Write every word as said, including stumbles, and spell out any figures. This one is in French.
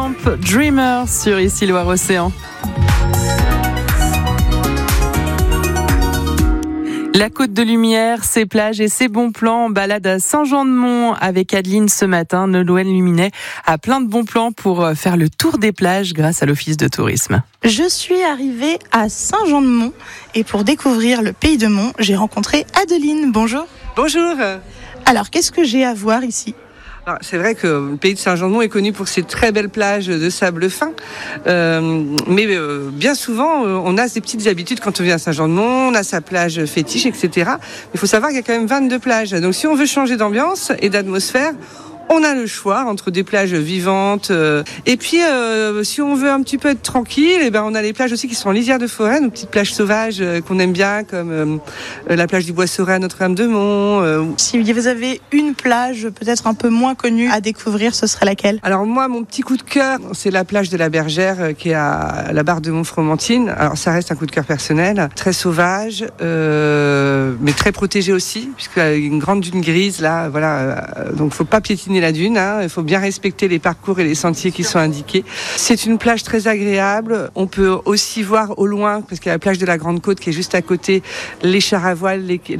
Camp, Dreamer sur Ici Loire Océan. La Côte de Lumière, ses plages et ses bons plans en balade à Saint-Jean-de-Mont avec Adeline ce matin. Nolwenn Luminet a plein de bons plans pour faire le tour des plages grâce à l'Office de tourisme. Je suis arrivée à Saint-Jean-de-Mont et pour découvrir le pays de Mont, j'ai rencontré Adeline. Bonjour. Bonjour. Alors, qu'est-ce que j'ai à voir ici ? Alors, c'est vrai que le pays de Saint-Jean-de-Mont est connu pour ses très belles plages de sable fin, euh, mais euh, bien souvent euh, on a ses petites habitudes quand on vient à Saint-Jean-de-Mont, on a sa plage fétiche, et cetera. Mais il faut savoir qu'il y a quand même vingt-deux plages, donc si on veut changer d'ambiance et d'atmosphère, on a le choix entre des plages vivantes euh, et puis euh, si on veut un petit peu être tranquille, et ben on a les plages aussi qui sont en lisière de forêt, nos petites plages sauvages euh, qu'on aime bien, comme euh, la plage du Bois-Sauret à Notre-Dame-de-Mont. Euh. Si vous avez une plage peut-être un peu moins connue à découvrir, ce serait laquelle ? Alors moi, mon petit coup de cœur, c'est la plage de la Bergère euh, qui est à la barre de Montfromentine. Alors ça reste un coup de cœur personnel, très sauvage, euh, mais très protégé aussi, puisqu'il y a une grande dune grise là, voilà. Euh, donc faut pas piétiner la dune, hein. Il faut bien respecter les parcours et les sentiers qui sont indiqués. C'est une plage très agréable. On peut aussi voir au loin, parce qu'il y a la plage de la Grande Côte qui est juste à côté, les chars à voile, les,